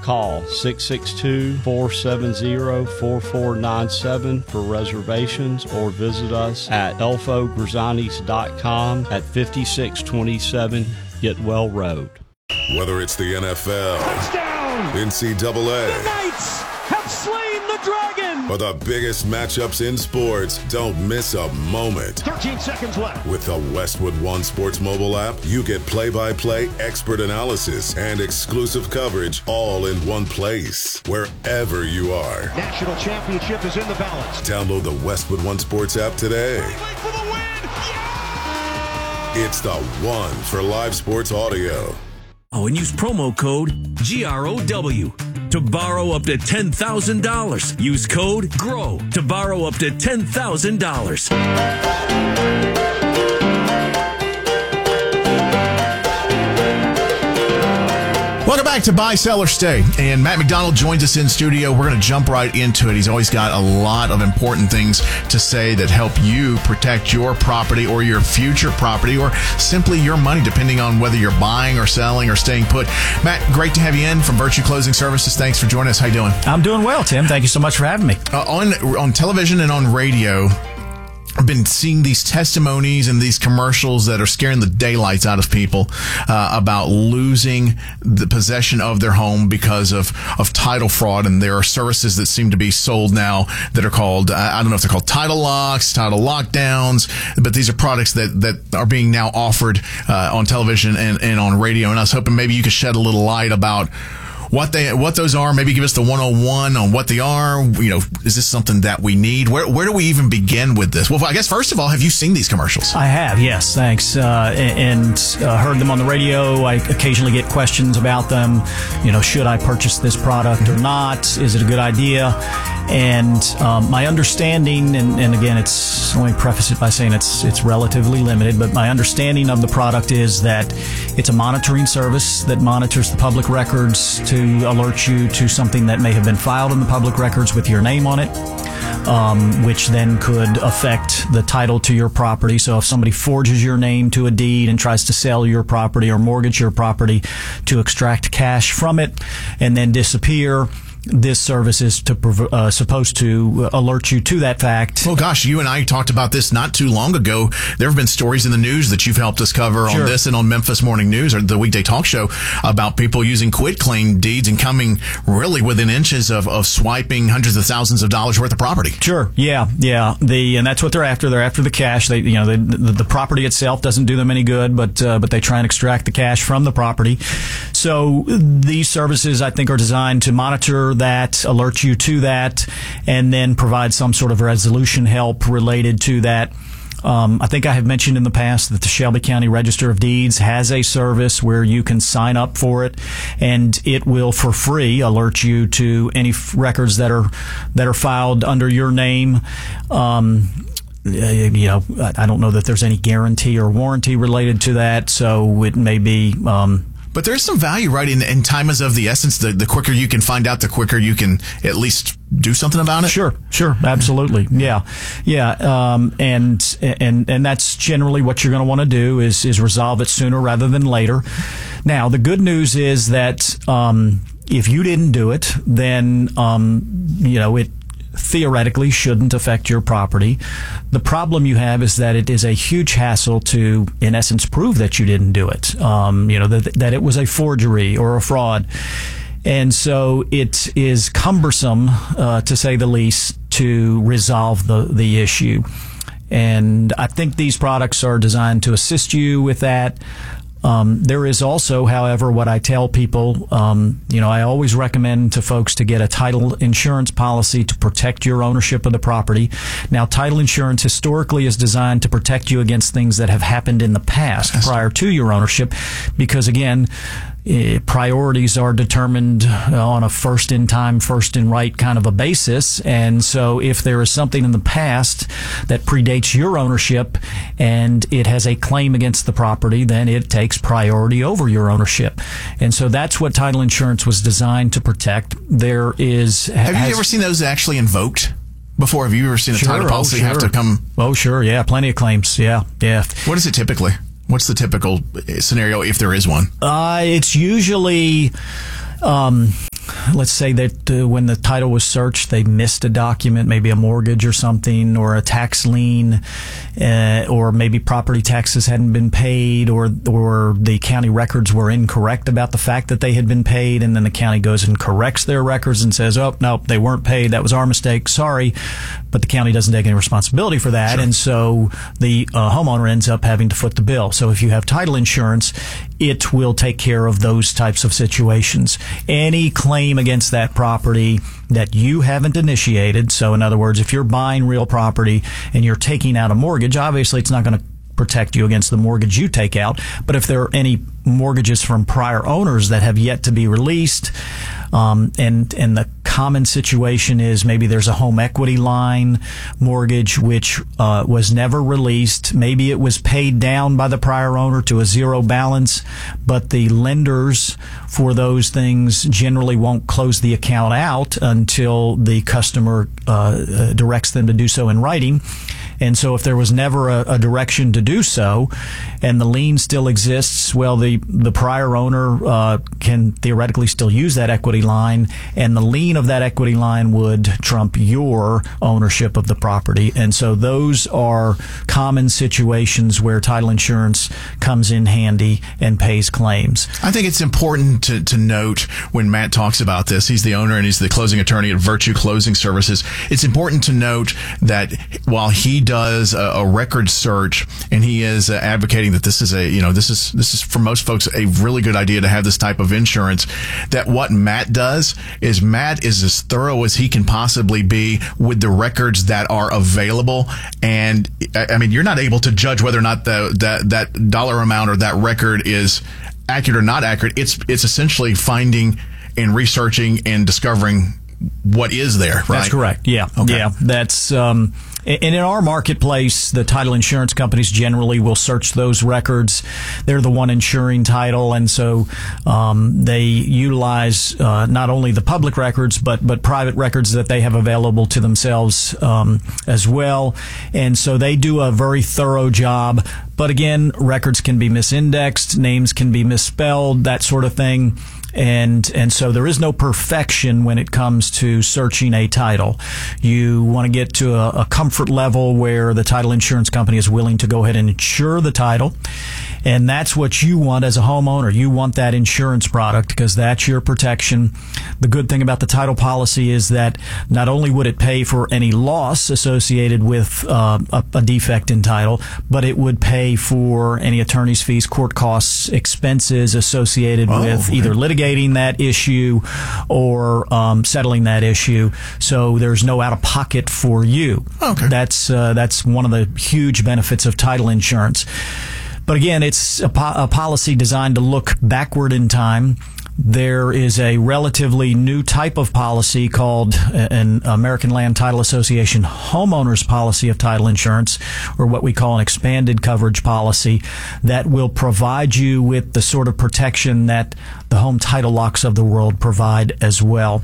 Call 662-470-4497 for reservations or visit us at elfogrizanis.com at 5627 Getwell Road. Whether it's the NFL, touchdown, NCAA, the Knights have slain the dragon, or the biggest matchups in sports, don't miss a moment. 13 seconds left. With the Westwood One Sports mobile app, you get play-by-play expert analysis and exclusive coverage all in one place, wherever you are. National championship is in the balance. Download the Westwood One Sports app today. For the win! Yeah! It's the one for live sports audio. Oh, and use promo code GROW to borrow up to $10,000. Use code GROW to borrow up to $10,000. Welcome back to Buy, Sell, or Stay. And Matt McDonald joins us in studio. We're going to jump right into it. He's always got a lot of important things to say that help you protect your property or your future property or simply your money, depending on whether you're buying or selling or staying put. Matt, great to have you in from Virtue Closing Services. Thanks for joining us. How you doing? I'm doing well, Tim. Thank you so much for having me. On television and on radio, I've been seeing these testimonies and these commercials that are scaring the daylights out of people about losing the possession of their home because of title fraud. And there are services that seem to be sold now that are called, I don't know if they're called title locks, title lockdowns, but these are products that are being now offered on television and on radio. And I was hoping maybe you could shed a little light about what those are. Maybe give us the 101 on what they are. You know, is this something that we need? Where do we even begin with this? Well, I guess first of all, have you seen these commercials? I have, yes, thanks, and heard them on the radio. I occasionally get questions about them. You know, should I purchase this product or not? Is it a good idea? And my understanding, and again, let me preface it by saying it's relatively limited, but my understanding of the product is that it's a monitoring service that monitors the public records to alert you to something that may have been filed in the public records with your name on it, which then could affect the title to your property. So if somebody forges your name to a deed and tries to sell your property or mortgage your property to extract cash from it and then disappear, this service is supposed to alert you to that fact. Well, gosh, you and I talked about this not too long ago. There have been stories in the news that you've helped us cover on this and on Memphis Morning News or the weekday talk show about people using quitclaim deeds and coming really within inches of swiping hundreds of thousands of dollars worth of property. Sure, yeah. And that's what they're after. They're after the cash. The property itself doesn't do them any good, but they try and extract the cash from the property. So these services, I think, are designed to monitor that, alert you to that, and then provide some sort of resolution help related to that. I think I have mentioned in the past that the Shelby County Register of Deeds has a service where you can sign up for it, and it will, for free, alert you to any records that are filed under your name. I don't know that there's any guarantee or warranty related to that, so it may be. But there's some value, right? In time is of the essence. The quicker you can find out, the quicker you can at least do something about it. Sure, absolutely, yeah. And that's generally what you're going to want to do is resolve it sooner rather than later. Now, the good news is that if you didn't do it, then it theoretically shouldn't affect your property. The problem you have is that it is a huge hassle to, in essence, prove that you didn't do it. That it was a forgery or a fraud. And so it is cumbersome, to say the least, to resolve the issue. And I think these products are designed to assist you with that. There is also, however, what I tell people, I always recommend to folks to get a title insurance policy to protect your ownership of the property. Now, title insurance historically is designed to protect you against things that have happened in the past prior to your ownership, because, again, priorities are determined on a first in time, first in right kind of a basis. And so if there is something in the past that predates your ownership and it has a claim against the property, then it takes priority over your ownership. And so that's what title insurance was designed to protect. Have you ever seen those actually invoked before? Have you ever seen a title policy have to come? Oh, sure. Yeah. Plenty of claims. Yeah. What is it typically? What's the typical scenario if there is one? It's usually, let's say that when the title was searched, they missed a document, maybe a mortgage or something, or a tax lien, or maybe property taxes hadn't been paid, or the county records were incorrect about the fact that they had been paid, and then the county goes and corrects their records and says, oh, no, they weren't paid. That was our mistake. Sorry. But the county doesn't take any responsibility for that. Sure. And so the homeowner ends up having to foot the bill. So if you have title insurance, it will take care of those types of situations. Any claim against that property that you haven't initiated, so in other words, if you're buying real property and you're taking out a mortgage, obviously it's not going to protect you against the mortgage you take out. But if there are any mortgages from prior owners that have yet to be released, and the common situation is maybe there's a home equity line mortgage which was never released. Maybe it was paid down by the prior owner to a zero balance, but the lenders for those things generally won't close the account out until the customer directs them to do so in writing. And so if there was never a direction to do so and the lien still exists, well, the prior owner can theoretically still use that equity line, and the lien of that equity line would trump your ownership of the property. And so those are common situations where title insurance comes in handy and pays claims. I think it's important to note when Matt talks about this, he's the owner and he's the closing attorney at Virtue Closing Services. It's important to note that while he does a record search and he is advocating that this is this is for most folks a really good idea to have this type of insurance, that what Matt does is Matt is as thorough as he can possibly be with the records that are available. And I mean, you're not able to judge whether or not that dollar amount or that record is accurate or not accurate. It's essentially finding and researching and discovering what is there, right? That's correct. Yeah. Okay. Yeah. That's, and in our marketplace, the title insurance companies generally will search those records. They're the one insuring title, and so they utilize not only the public records but private records that they have available to themselves as well. And so they do a very thorough job. But again, records can be misindexed, names can be misspelled, that sort of thing. And so there is no perfection when it comes to searching a title. You want to get to a comfort level where the title insurance company is willing to go ahead and insure the title. And that's what you want as a homeowner. You want that insurance product because that's your protection. The good thing about the title policy is that not only would it pay for any loss associated with a defect in title, but it would pay for any attorney's fees, court costs, expenses associated with either litigating that issue or settling that issue. So there's no out-of-pocket for you. Okay. That's one of the huge benefits of title insurance. But again, it's a policy designed to look backward in time. There is a relatively new type of policy called an American Land Title Association homeowners policy of title insurance, or what we call an expanded coverage policy, that will provide you with the sort of protection that the home title locks of the world provide as well.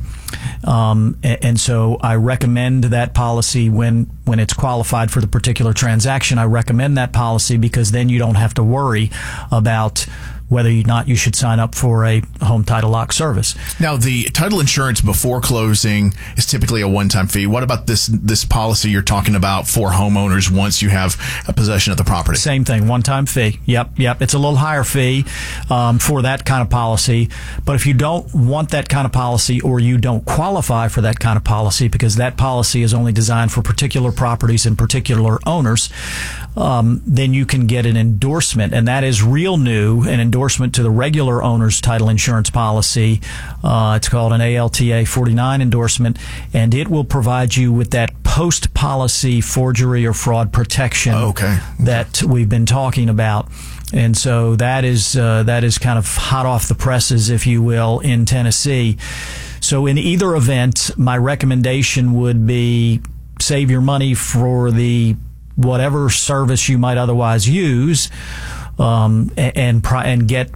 And so I recommend that policy when it's qualified for the particular transaction. I recommend that policy because then you don't have to worry about whether or not you should sign up for a home title lock service. Now, the title insurance before closing is typically a one-time fee. What about this policy you're talking about for homeowners once you have a possession of the property? Same thing, one-time fee. Yep. It's a little higher fee for that kind of policy. But if you don't want that kind of policy or you don't qualify for that kind of policy because that policy is only designed for particular properties and particular owners, then you can get an endorsement, and that is real new, an endorsement to the regular owner's title insurance policy. It's called an ALTA 49 endorsement, and it will provide you with that post-policy forgery or fraud protection that we've been talking about. And so that is kind of hot off the presses, if you will, in Tennessee. So in either event, my recommendation would be save your money for the whatever service you might otherwise use, and get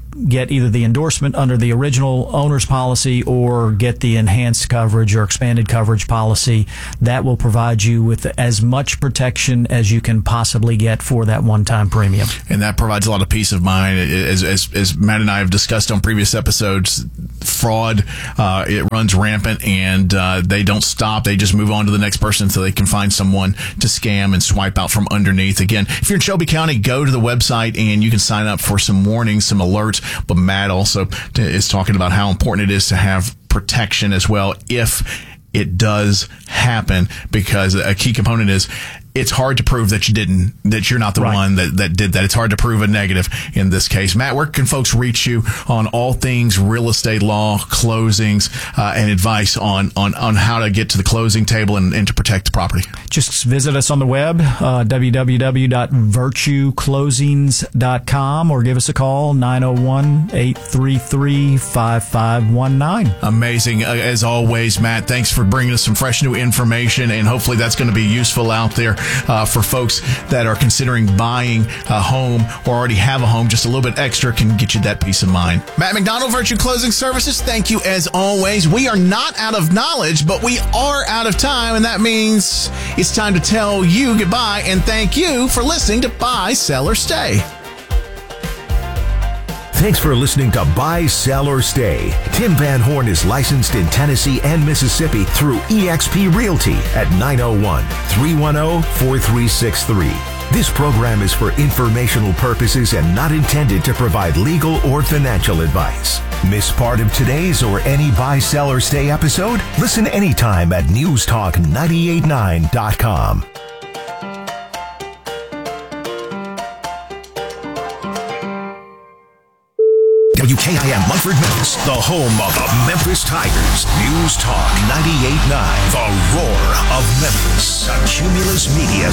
get either the endorsement under the original owner's policy or get the enhanced coverage or expanded coverage policy. That will provide you with as much protection as you can possibly get for that one-time premium. And that provides a lot of peace of mind. As Matt and I have discussed on previous episodes, fraud, it runs rampant, and they don't stop. They just move on to the next person until they can find someone to scam and swipe out from underneath. Again, if you're in Shelby County, go to the website and you can sign up for some warnings, some alerts. But Matt also is talking about how important it is to have protection as well if it does happen, because a key component is it's hard to prove that you're not the one that did that. It's hard to prove a negative in this case. Matt, where can folks reach you on all things real estate law, closings, and advice on how to get to the closing table and to protect the property? Just visit us on the web, www.virtueclosings.com, or give us a call, 901-833-5519. Amazing. As always, Matt, thanks for bringing us some fresh new information, and hopefully that's going to be useful out there for folks that are considering buying a home or already have a home. Just a little bit extra can get you that peace of mind. Matt McDonald, Virtue Closing Services, thank you as always. We are not out of knowledge, but we are out of time, and that means it's time to tell you goodbye and thank you for listening to Buy, Sell, or Stay. Thanks for listening to Buy, Sell, or Stay. Tim Van Horn is licensed in Tennessee and Mississippi through eXp Realty at 901-310-4363. This program is for informational purposes and not intended to provide legal or financial advice. Miss part of today's or any Buy, Sell, or Stay episode? Listen anytime at newstalk989.com. WKIM Munford, Memphis, the home of the Memphis Tigers. News Talk 98.9, the roar of Memphis. A Cumulus Media.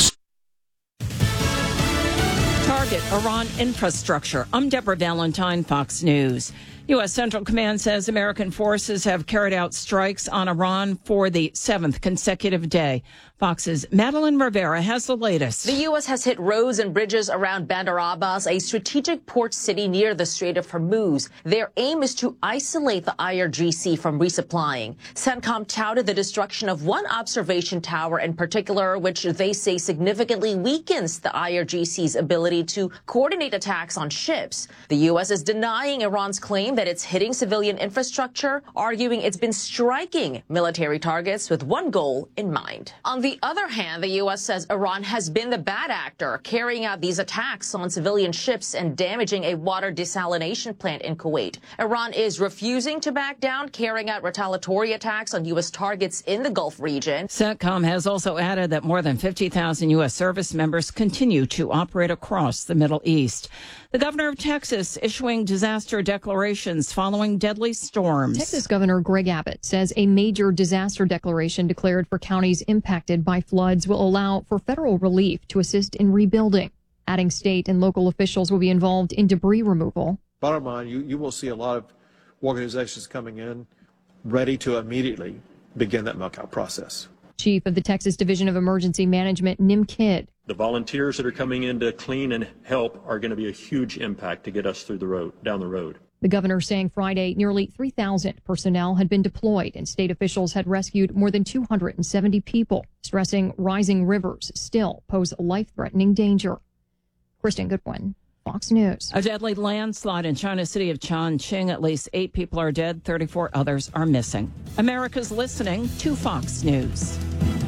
Target Iran infrastructure. I'm Deborah Valentine, Fox News. U.S. Central Command says American forces have carried out strikes on Iran for the 7th consecutive day. Fox's Madeline Rivera has the latest. The U.S. has hit roads and bridges around Bandar Abbas, a strategic port city near the Strait of Hormuz. Their aim is to isolate the IRGC from resupplying. CENTCOM touted the destruction of one observation tower in particular, which they say significantly weakens the IRGC's ability to coordinate attacks on ships. The U.S. is denying Iran's claim that it's hitting civilian infrastructure, arguing it's been striking military targets with one goal in mind. On the other hand, the U.S. says Iran has been the bad actor, carrying out these attacks on civilian ships and damaging a water desalination plant in Kuwait. Iran is refusing to back down, carrying out retaliatory attacks on U.S. targets in the Gulf region. CENTCOM has also added that more than 50,000 U.S. service members continue to operate across the Middle East. The governor of Texas issuing disaster declarations following deadly storms. Texas Governor Greg Abbott says a major disaster declaration declared for counties impacted by floods will allow for federal relief to assist in rebuilding. Adding state and local officials will be involved in debris removal. Bottom line, you will see a lot of organizations coming in ready to immediately begin that milk-out process. Chief of the Texas Division of Emergency Management, Nim Kidd. The volunteers that are coming in to clean and help are going to be a huge impact to get us through the road, down the road. The governor saying Friday nearly 3,000 personnel had been deployed and state officials had rescued more than 270 people, stressing rising rivers still pose life-threatening danger. Kristen Goodwin, Fox News. A deadly landslide in China's city of Chongqing. At least 8 people are dead, 34 others are missing. America's listening to Fox News.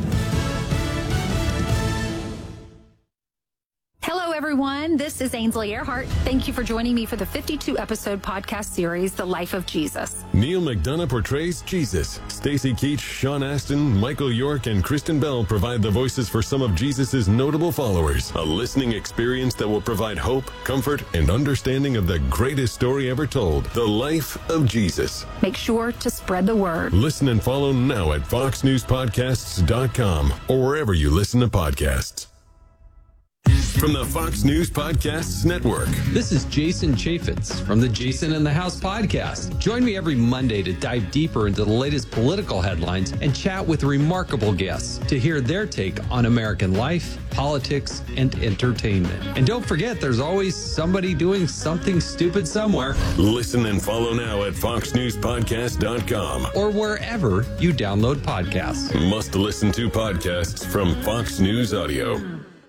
Hello, everyone. This is Ainsley Earhart. Thank you for joining me for the 52-episode podcast series, The Life of Jesus. Neil McDonough portrays Jesus. Stacy Keach, Sean Astin, Michael York, and Kristen Bell provide the voices for some of Jesus's notable followers. A listening experience that will provide hope, comfort, and understanding of the greatest story ever told, The Life of Jesus. Make sure to spread the word. Listen and follow now at foxnewspodcasts.com or wherever you listen to podcasts. from the Fox News Podcasts Network. This is Jason Chaffetz from the Jason in the House podcast. Join me every Monday to dive deeper into the latest political headlines and chat with remarkable guests to hear their take on American life, politics, and entertainment. And don't forget, there's always somebody doing something stupid somewhere. Listen and follow now at foxnewspodcast.com or wherever you download podcasts. Must listen to podcasts from Fox News Audio.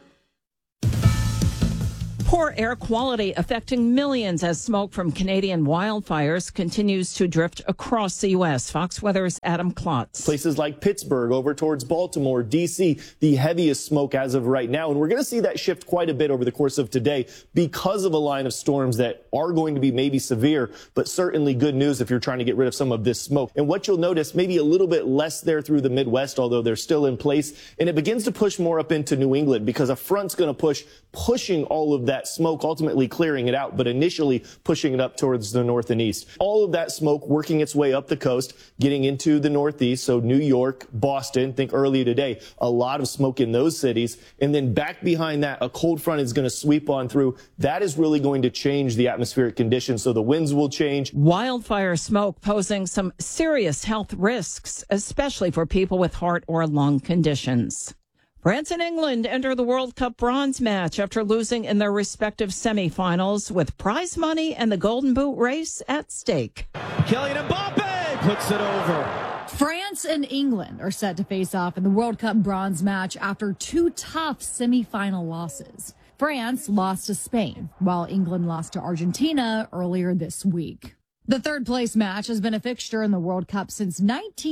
Poor air quality affecting millions as smoke from Canadian wildfires continues to drift across the U.S. Fox Weather's Adam Klotz. Places like Pittsburgh over towards Baltimore, D.C., the heaviest smoke as of right now. And we're going to see that shift quite a bit over the course of today because of a line of storms that are going to be maybe severe, but certainly good news if you're trying to get rid of some of this smoke. And what you'll notice, maybe a little bit less there through the Midwest, although they're still in place. And it begins to push more up into New England because a front's going to pushing all of that smoke, ultimately clearing it out, but initially pushing it up towards the north and east. All of that smoke working its way up the coast, getting into the northeast. So New York, Boston, think earlier today, a lot of smoke in those cities. And then back behind that, a cold front is going to sweep on through. That is really going to change the atmospheric conditions. So the winds will change. Wildfire smoke posing some serious health risks, especially for people with heart or lung conditions. France and England enter the World Cup bronze match after losing in their respective semifinals, with prize money and the Golden Boot race at stake. Kylian Mbappe puts it over. France and England are set to face off in the World Cup bronze match after two tough semifinal losses. France lost to Spain, while England lost to Argentina earlier this week. The third place match has been a fixture in the World Cup since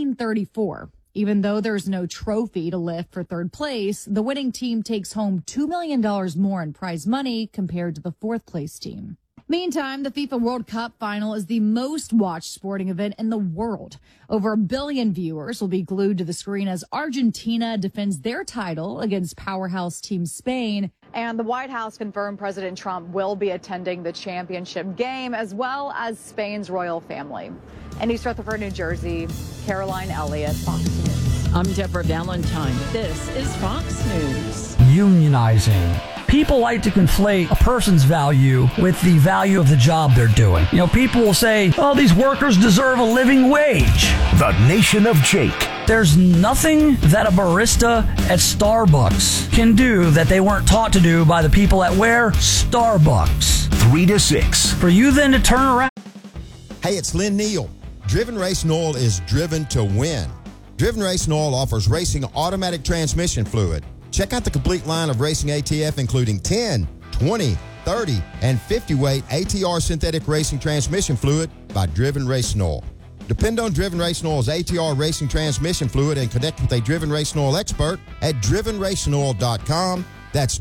1934. Even though there's no trophy to lift for third place, the winning team takes home $2 million more in prize money compared to the fourth place team. Meantime, the FIFA World Cup final is the most watched sporting event in the world. Over 1 billion viewers will be glued to the screen as Argentina defends their title against powerhouse team Spain. And the White House confirmed President Trump will be attending the championship game, as well as Spain's royal family. In East Rutherford, New Jersey, Caroline Elliott, Fox News. I'm Deborah Valentine. This is Fox News. Unionizing. People like to conflate a person's value with the value of the job they're doing. You know, people will say, oh, these workers deserve a living wage. The Nation of Jake. There's nothing that a barista at Starbucks can do that they weren't taught to do by the people at where? Starbucks. 3 to 6. For you then to turn around. Hey, it's Lynn Neal. Driven Racing Oil is driven to win. Driven Racing Oil offers racing automatic transmission fluid. Check out the complete line of racing ATF, including 10, 20, 30, and 50-weight ATR synthetic racing transmission fluid by Driven Racing Oil. Depend on Driven Racing Oil's ATR racing transmission fluid and connect with a Driven Racing Oil expert at drivenracingoil.com. That's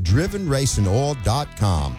drivenracingoil.com.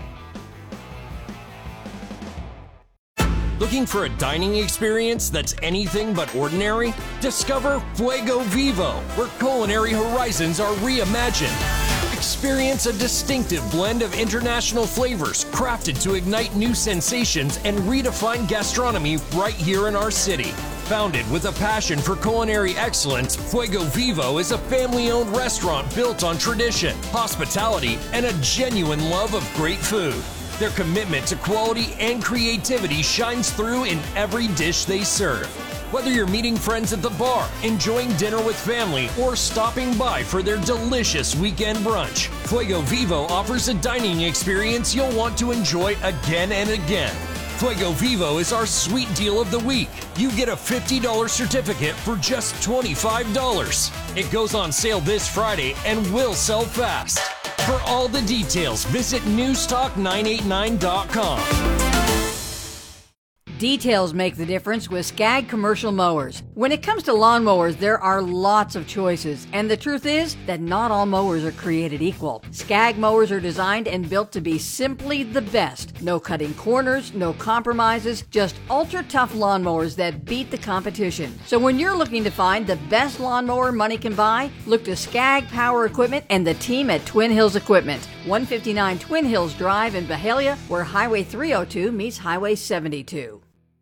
Looking for a dining experience that's anything but ordinary? Discover Fuego Vivo, where culinary horizons are reimagined. Experience a distinctive blend of international flavors crafted to ignite new sensations and redefine gastronomy right here in our city. Founded with a passion for culinary excellence, Fuego Vivo is a family-owned restaurant built on tradition, hospitality, and a genuine love of great food. Their commitment to quality and creativity shines through in every dish they serve. Whether you're meeting friends at the bar, enjoying dinner with family, or stopping by for their delicious weekend brunch, Fuego Vivo offers a dining experience you'll want to enjoy again and again. Fuego Vivo is our sweet deal of the week. You get a $50 certificate for just $25. It goes on sale this Friday and will sell fast. For all the details, visit newstalk989.com. Details make the difference with Skag Commercial Mowers. When it comes to lawnmowers, there are lots of choices, and the truth is that not all mowers are created equal. Skag mowers are designed and built to be simply the best. No cutting corners, no compromises, just ultra-tough lawnmowers that beat the competition. So when you're looking to find the best lawnmower money can buy, look to Skag Power Equipment and the team at Twin Hills Equipment, 159 Twin Hills Drive in Byhalia, where Highway 302 meets Highway 72.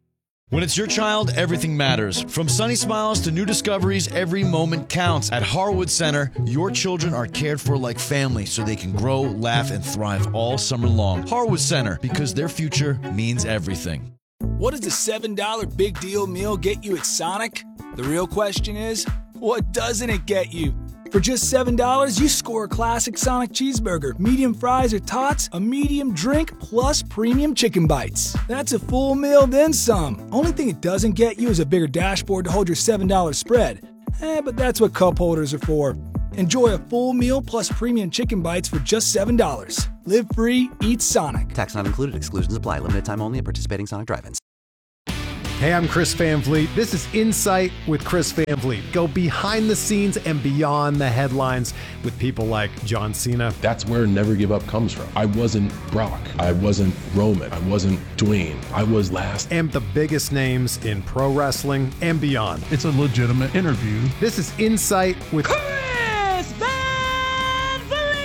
When it's your child, everything matters. From sunny smiles to new discoveries, every moment counts. At Harwood Center, your children are cared for like family so they can grow, laugh, and thrive all summer long. Harwood Center, because their future means everything. What does the $7 big deal meal get you at Sonic? The real question is, what doesn't it get you? For just $7, you score a classic Sonic cheeseburger, medium fries or tots, a medium drink, plus premium chicken bites. That's a full meal, then some. Only thing it doesn't get you is a bigger dashboard to hold your $7 spread. But that's what cup holders are for. Enjoy a full meal plus premium chicken bites for just $7. Live free, eat Sonic. Tax not included. Exclusions apply. Limited time only at participating Sonic drive-ins. Hey, I'm Chris Van Vliet. This is Insight with Chris Van Vliet. Go behind the scenes and beyond the headlines with people like John Cena. That's where Never Give Up comes from. I wasn't Brock. I wasn't Roman. I wasn't Dwayne. I was last. And the biggest names in pro wrestling and beyond. It's a legitimate interview. This is Insight with Chris Van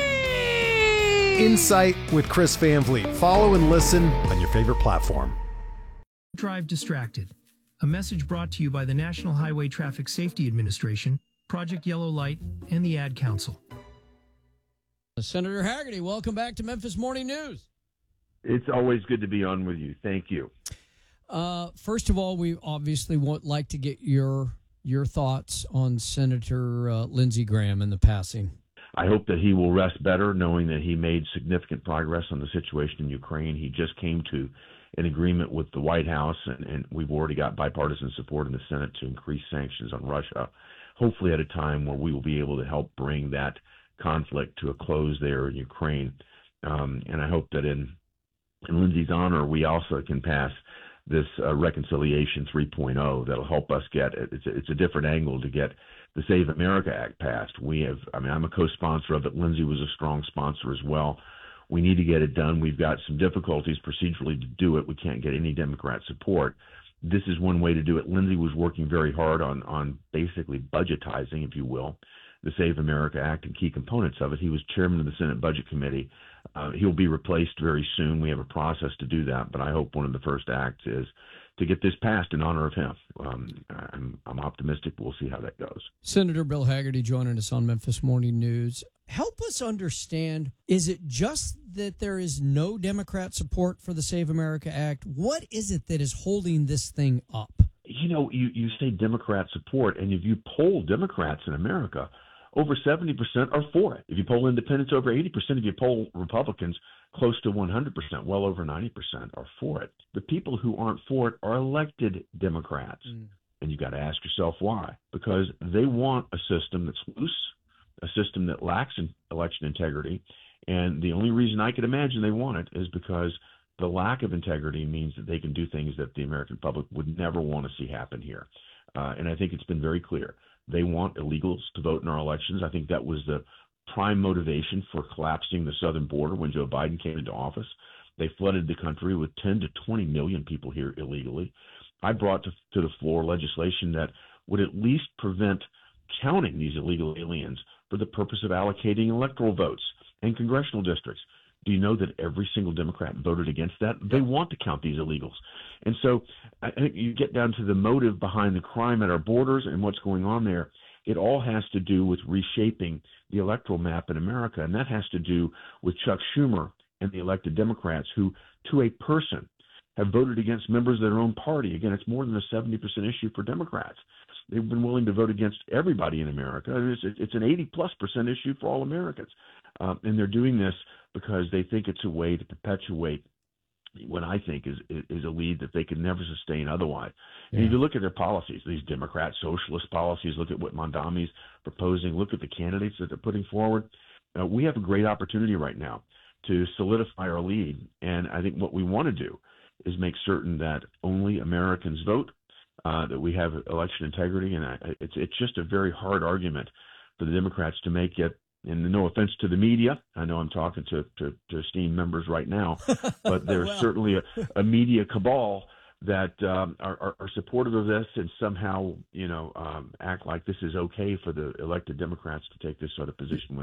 Vliet! Insight with Chris Van Vliet. Follow and listen on your favorite platform. Drive distracted. A message brought to you by the National Highway Traffic Safety Administration, Project Yellow Light, and the Ad Council. Senator Hagerty, welcome back to Memphis Morning News. It's always good to be on with you. Thank you. First of all, we obviously would like to get your thoughts on Senator Lindsey Graham and the passing. I hope that he will rest better, knowing that he made significant progress on the situation in Ukraine. He just came to an agreement with the White House, and we've already got bipartisan support in the Senate to increase sanctions on Russia, hopefully at a time where we will be able to help bring that conflict to a close there in Ukraine. And I hope that in Lindsey's honor, we also can pass this Reconciliation 3.0 that'll help us get – it's a different angle to get the Save America Act passed. I'm a co-sponsor of it. Lindsey was a strong sponsor as well. We need to get it done. We've got some difficulties procedurally to do it. We can't get any Democrat support. This is one way to do it. Lindsey was working very hard on basically budgetizing, if you will, the Save America Act and key components of it. He was chairman of the Senate Budget Committee. He'll be replaced very soon. We have a process to do that, but I hope one of the first acts is to get this passed in honor of him. I'm optimistic. We'll see how that goes. Senator Bill Hagerty joining us on Memphis Morning News. Help us understand, is it just that there is no Democrat support for the Save America Act? What is it that is holding this thing up? You know, you say Democrat support, and if you poll Democrats in America, over 70% are for it. If you poll independents, over 80%. If you poll Republicans, close to 100%, well over 90% are for it. The people who aren't for it are elected Democrats. And you got to ask yourself why. Because they want a system that's loose, a system that lacks election integrity. And the only reason I could imagine they want it is because the lack of integrity means that they can do things that the American public would never want to see happen here. And I think it's been very clear. They want illegals to vote in our elections. I think that was the prime motivation for collapsing the southern border when Joe Biden came into office. They flooded the country with 10 to 20 million people here illegally. I brought to the floor legislation that would at least prevent counting these illegal aliens for the purpose of allocating electoral votes and congressional districts. Do you know that every single Democrat voted against that? They want to count these illegals. And so I think you get down to the motive behind the crime at our borders and what's going on there. It all has to do with reshaping the electoral map in America, and that has to do with Chuck Schumer and the elected Democrats who, to a person, have voted against members of their own party. Again, it's more than a 70% issue for Democrats. They've been willing to vote against everybody in America. It's an 80+% issue for all Americans. And they're doing this because they think it's a way to perpetuate what I think is a lead that they could never sustain otherwise. Yeah. And if you look at their policies, these Democrat socialist policies, look at what Mondami's proposing, look at the candidates that they're putting forward. We have a great opportunity right now to solidify our lead. And I think what we want to do is make certain that only Americans vote, that we have election integrity. And it's just a very hard argument for the Democrats to make, yet. And no offense to the media, I know I'm talking to esteemed members right now, but there's certainly a media cabal that are supportive of this and somehow, act like this is okay for the elected Democrats to take this sort of position when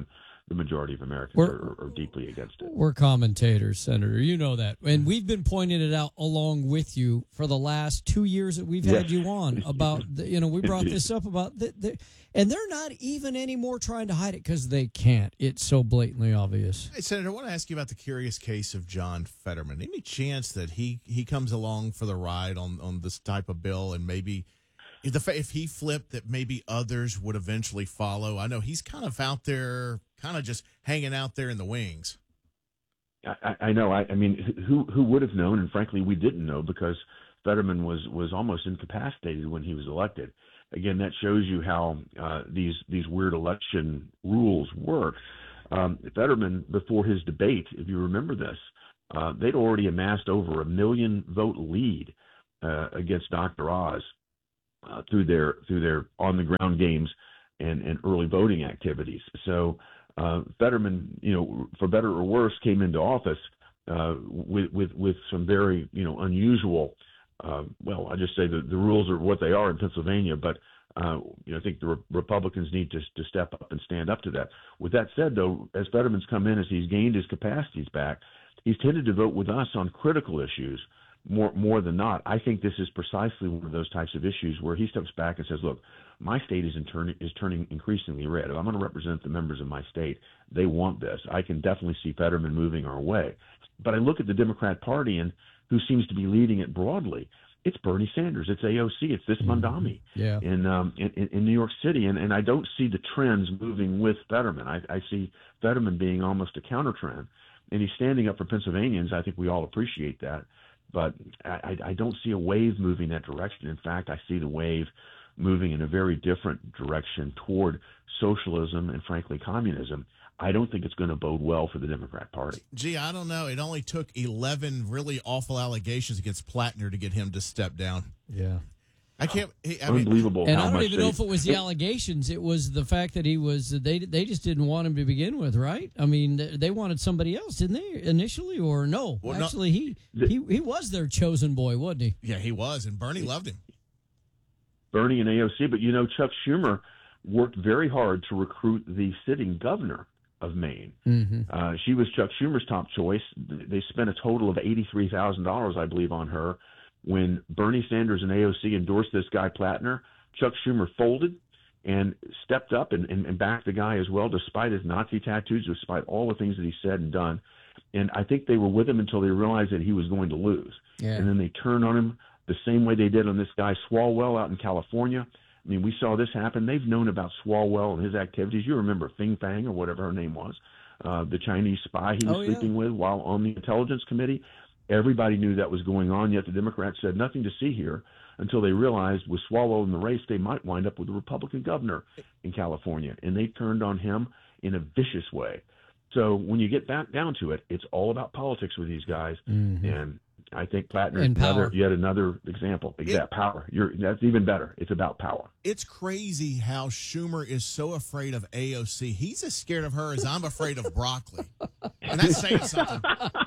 the majority of Americans are deeply against it. We're commentators, Senator. You know that. And we've been pointing it out along with you for the last 2 years that we've had you on about, we brought this up about, and they're not even anymore trying to hide it because they can't. It's so blatantly obvious. Hey, Senator, I want to ask you about the curious case of John Fetterman. Any chance that he comes along for the ride on this type of bill, and maybe if he flipped, that maybe others would eventually follow? I know he's kind of out there, kind of just hanging out there in the wings. I know. I mean, who would have known? And frankly, we didn't know, because Fetterman was almost incapacitated when he was elected. Again, that shows you how these weird election rules work. Fetterman, before his debate, if you remember this, they'd already amassed over 1 million vote lead against Dr. Oz through their on the ground games and early voting activities. So Fetterman, for better or worse, came into office with some very unusual. I just say the rules are what they are in Pennsylvania, but I think the Republicans need to step up and stand up to that. With that said, though, as Fetterman's come in, as he's gained his capacities back, he's tended to vote with us on critical issues more than not. I think this is precisely one of those types of issues where he steps back and says, look, my state is turning increasingly red. If I'm going to represent the members of my state, they want this. I can definitely see Fetterman moving our way. But I look at the Democrat Party and who seems to be leading it broadly. It's Bernie Sanders. It's AOC. It's this Mondami in New York City. And I don't see the trends moving with Fetterman. I see Fetterman being almost a counter trend. And he's standing up for Pennsylvanians. I think we all appreciate that. But I don't see a wave moving that direction. In fact, I see the wave moving in a very different direction toward socialism and, frankly, communism. I don't think it's going to bode well for the Democrat Party. Gee, I don't know. It only took 11 really awful allegations against Plattner to get him to step down. Yeah. I can't. Unbelievable. And I don't even know if it was the allegations. It was the fact that he was. They just didn't want him to begin with, right? I mean, they wanted somebody else, didn't they, initially, or no? Well, actually, he was their chosen boy, wasn't he? Yeah, he was, and Bernie loved him. Bernie and AOC, but Chuck Schumer worked very hard to recruit the sitting governor of Maine. Mm-hmm. She was Chuck Schumer's top choice. They spent a total of $83,000, I believe, on her. When Bernie Sanders and AOC endorsed this guy Plattner, Chuck Schumer folded and stepped up and backed the guy as well, despite his Nazi tattoos, despite all the things that he said and done. And I think they were with him until they realized that he was going to lose. Yeah. And then they turned on him the same way they did on this guy Swalwell out in California. I mean, we saw this happen. They've known about Swalwell and his activities. You remember Fing Fang or whatever her name was, the Chinese spy he was sleeping with while on the Intelligence Committee. Everybody knew that was going on, yet the Democrats said nothing to see here until they realized with Swalwell in the race, they might wind up with a Republican governor in California. And they turned on him in a vicious way. So when you get back down to it, it's all about politics with these guys. Mm-hmm. And I think Plattner is yet another example. Exact power. That's even better. It's about power. It's crazy how Schumer is so afraid of AOC. He's as scared of her as I'm afraid of broccoli. And that's saying something.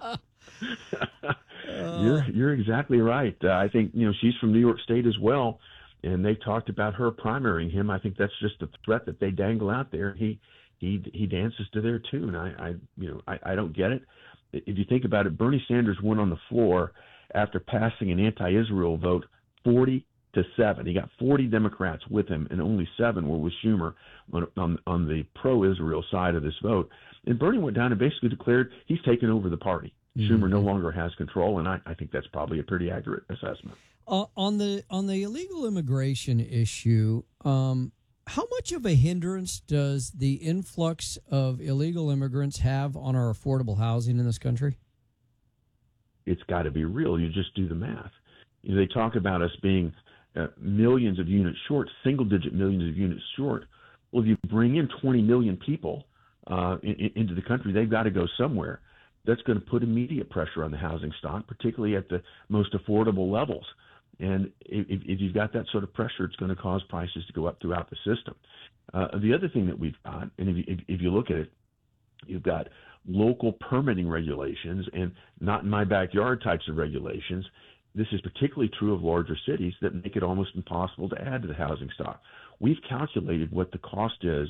You're exactly right. I think she's from New York State as well, and they talked about her primarying him. I think that's just a threat that they dangle out there. He dances to their tune. I don't get it. If you think about it, Bernie Sanders went on the floor after passing an anti-Israel vote 40-7. He got 40 Democrats with him, and only 7 were with Schumer on the pro-Israel side of this vote. And Bernie went down and basically declared he's taken over the party. Mm-hmm. Schumer no longer has control, and I think that's probably a pretty accurate assessment. On the illegal immigration issue, how much of a hindrance does the influx of illegal immigrants have on our affordable housing in this country? It's got to be real. You just do the math. They talk about us being millions of units short, single-digit millions of units short. Well, if you bring in 20 million people into the country, they've got to go somewhere. That's going to put immediate pressure on the housing stock, particularly at the most affordable levels. And if you've got that sort of pressure, it's going to cause prices to go up throughout the system. The other thing that we've got, and if you look at it, you've got local permitting regulations and not in my backyard types of regulations. This is particularly true of larger cities that make it almost impossible to add to the housing stock. We've calculated what the cost is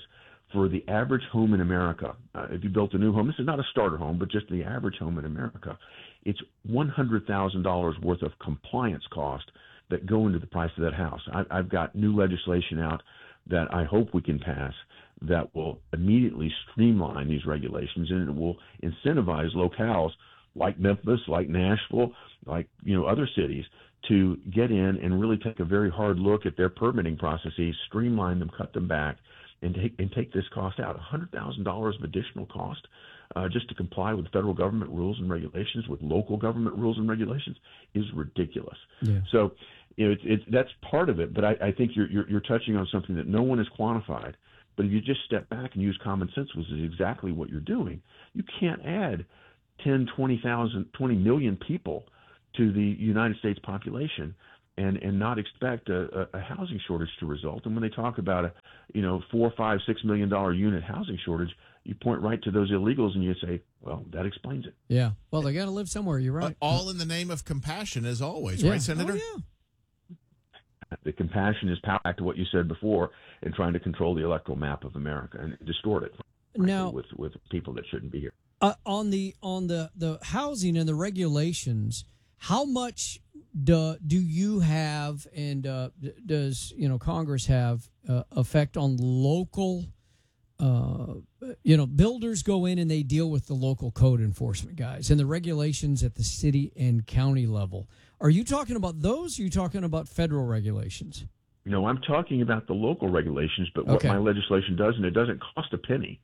for the average home in America, if you built a new home, this is not a starter home, but just the average home in America, it's $100,000 worth of compliance cost that go into the price of that house. I've got new legislation out that I hope we can pass that will immediately streamline these regulations, and it will incentivize locales like Memphis, like Nashville, like other cities to get in and really take a very hard look at their permitting processes, streamline them, cut them back, and take this cost out. $100,000 of additional cost just to comply with federal government rules and regulations, with local government rules and regulations, is ridiculous. Yeah. So that's part of it. But I think you're touching on something that no one has quantified. But if you just step back and use common sense, which is exactly what you're doing, you can't add 10, 20 million people to the United States population and not expect a housing shortage to result. And when they talk about a $4, $5, $6 million unit housing shortage, you point right to those illegals and you say, well, that explains it. Yeah. Well, they got to live somewhere. You're right. All in the name of compassion, as always, Yeah. right, Senator? Oh, yeah. The compassion is back to what you said before in trying to control the electoral map of America and distort it Now, with people that shouldn't be here. On the housing and the regulations, how much do you have, and does Congress have effect on local? Builders go in and they deal with the local code enforcement guys and the regulations at the city and county level. Are you talking about those? Or are you talking about federal regulations? No, I'm talking about the local regulations, but what my legislation does, and it doesn't cost a penny,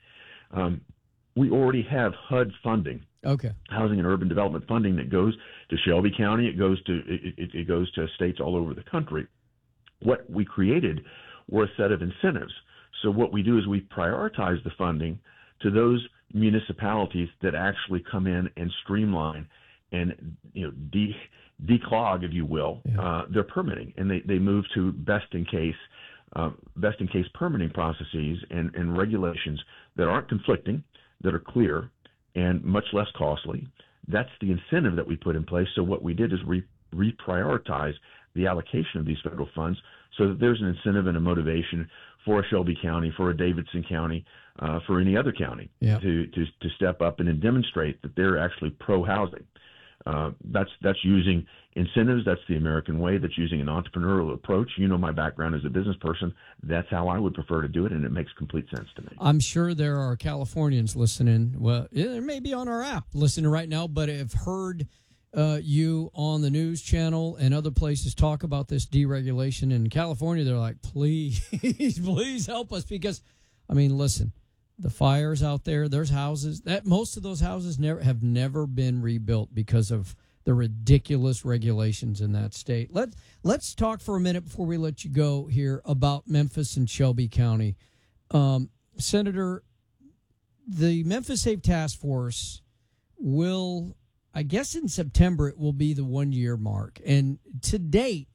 we already have HUD funding. Okay. Housing and Urban Development funding that goes to Shelby County. It goes to states all over the country. What we created were a set of incentives. So what we do is we prioritize the funding to those municipalities that actually come in and streamline and declog, if you will, their permitting, and they move to best in case permitting processes and regulations that aren't conflicting, that are clear, and much less costly. That's the incentive that we put in place. So what we did is reprioritize the allocation of these federal funds so that there's an incentive and a motivation for a Shelby County, for a Davidson County, for any other county to step up and demonstrate that they're actually pro-housing. That's using incentives. That's the American way. That's using an entrepreneurial approach. My background as a business person. That's how I would prefer to do it, and it makes complete sense to me. I'm sure there are Californians listening. Well, there may be on our app listening right now, but have heard you on the news channel and other places talk about this deregulation in California. They're like, please, please help us, because, listen. The fires out there, there's houses that most of those houses have never been rebuilt because of the ridiculous regulations in that state. Let's talk for a minute before we let you go here about Memphis and Shelby County. Senator, the Memphis Safe Task Force will, I guess in September, it will be the 1 year mark. And to date,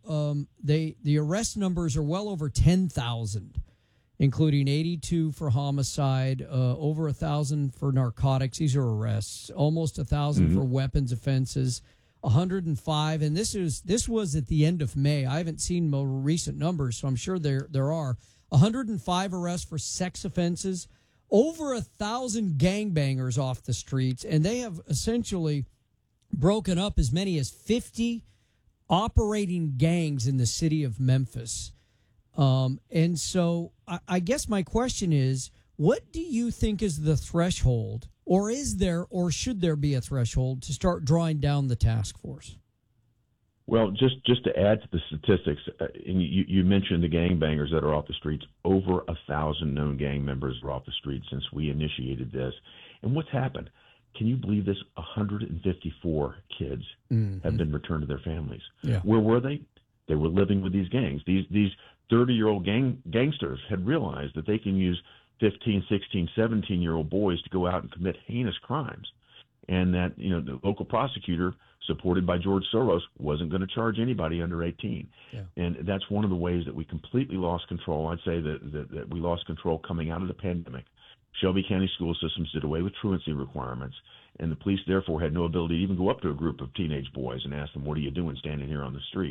the arrest numbers are well over 10,000. Including 82 for homicide, over 1,000 for narcotics. These are arrests. Almost 1,000 for weapons offenses, 105. And this was at the end of May. I haven't seen more recent numbers, so I'm sure there are 105 arrests for sex offenses, over 1,000 gangbangers off the streets, and they have essentially broken up as many as 50 operating gangs in the city of Memphis. And so I guess my question is, what do you think is the threshold, or is there, or should there be a threshold to start drawing down the task force? Well, just to add to the statistics, and you mentioned the gangbangers that are off the streets. Over 1,000 known gang members are off the streets since we initiated this. And what's happened? Can you believe this? 154 kids have been returned to their families. Yeah. Where were they? They were living with these gangs. These 30-year-old gangsters had realized that they can use 15, 16, 17-year-old boys to go out and commit heinous crimes, and that the local prosecutor, supported by George Soros, wasn't going to charge anybody under 18. Yeah. And that's one of the ways that we completely lost control. I'd say that we lost control coming out of the pandemic. Shelby County school systems did away with truancy requirements, and the police therefore had no ability to even go up to a group of teenage boys and ask them, "What are you doing standing here on the street?"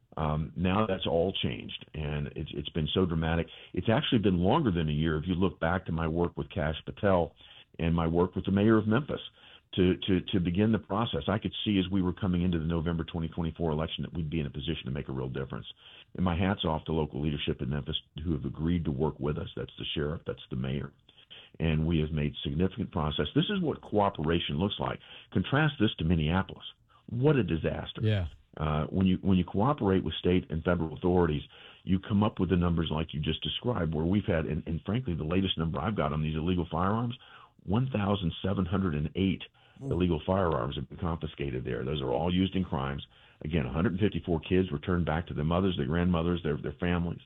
Now that's all changed, and it's been so dramatic. It's actually been longer than a year if you look back to my work with Kash Patel and my work with the mayor of Memphis to begin the process. I could see as we were coming into the November 2024 election that we'd be in a position to make a real difference. And my hat's off to local leadership in Memphis who have agreed to work with us. That's the sheriff, that's the mayor. And we have made significant progress. This is what cooperation looks like. Contrast this to Minneapolis. What a disaster. Yeah. When you cooperate with state and federal authorities, you come up with the numbers like you just described, where we've had, and frankly, the latest number I've got on these illegal firearms, 1,708 illegal firearms have been confiscated there. Those are all used in crimes. Again, 154 kids returned back to their mothers, their grandmothers, their families.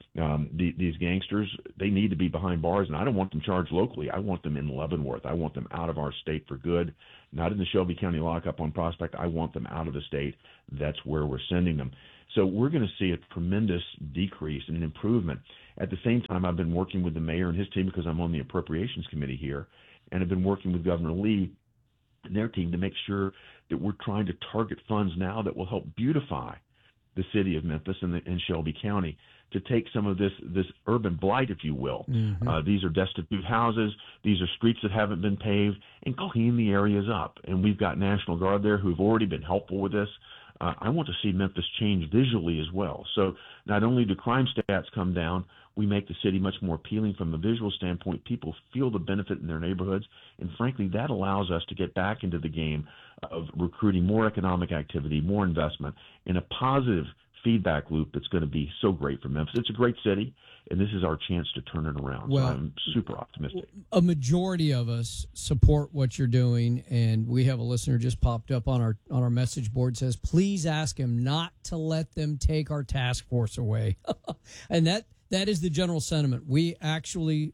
These gangsters, they need to be behind bars, and I don't want them charged locally. I want them in Leavenworth. I want them out of our state for good, not in the Shelby County lockup on Prospect. I want them out of the state. That's where we're sending them. So we're going to see a tremendous decrease and an improvement. At the same time, I've been working with the mayor and his team because I'm on the appropriations committee here, and I've been working with Governor Lee and their team to make sure that we're trying to target funds now that will help beautify the city of Memphis and Shelby County, to take some of this urban blight, if you will. Mm-hmm. These are destitute houses. These are streets that haven't been paved, and clean the areas up. And we've got National Guard there who have already been helpful with this. I want to see Memphis change visually as well. So not only do crime stats come down, we make the city much more appealing from a visual standpoint. People feel the benefit in their neighborhoods, and frankly, that allows us to get back into the game of recruiting more economic activity, more investment, in a positive feedback loop that's going to be so great for Memphis. It's a great city, and this is our chance to turn it around. Well, so I'm super optimistic. A majority of us support what you're doing, and we have a listener just popped up on our message board, says, please ask him not to let them take our task force away. And that is the general sentiment. We actually,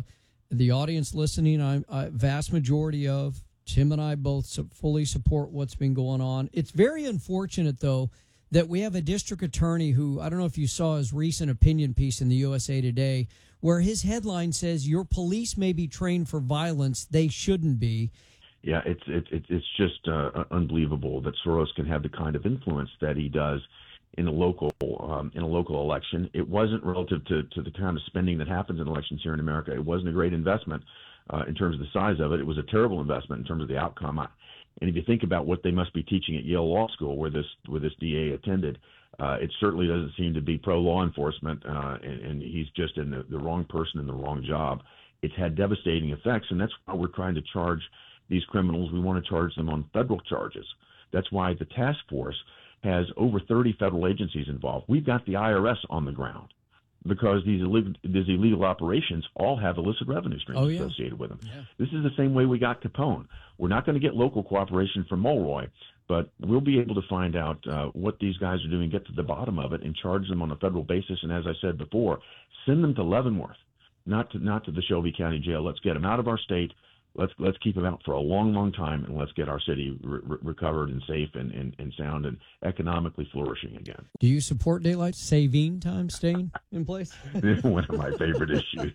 the audience listening, I vast majority of Tim and I both fully support what's been going on. It's very unfortunate, though, that we have a district attorney who, I don't know if you saw his recent opinion piece in the USA Today, where his headline says, your police may be trained for violence, they shouldn't be. Yeah, it's just unbelievable that Soros can have the kind of influence that he does in a local election. It wasn't relative to the kind of spending that happens in elections here in America. It wasn't a great investment in terms of the size of it. It was a terrible investment in terms of the outcome. And if you think about what they must be teaching at Yale Law School, where this DA attended, it certainly doesn't seem to be pro-law enforcement, and he's just in the wrong person in the wrong job. It's had devastating effects, and that's why we're trying to charge these criminals. We want to charge them on federal charges. That's why the task force has over 30 federal agencies involved. We've got the IRS on the ground, because these illegal operations all have illicit revenue streams associated with them. Yeah. This is the same way we got Capone. We're not going to get local cooperation from Mulroy, but we'll be able to find out what these guys are doing, get to the bottom of it, and charge them on a federal basis. And as I said before, send them to Leavenworth, not to the Shelby County Jail. Let's get them out of our state. Let's keep them out for a long, long time, and let's get our city recovered and safe and sound and economically flourishing again. Do you support daylight saving time staying in place? One of my favorite issues.